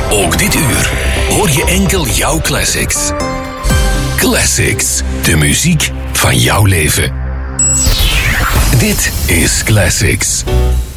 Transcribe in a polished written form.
Ook dit uur hoor je enkel jouw classics. Classics, de muziek van jouw leven. Dit is Classics.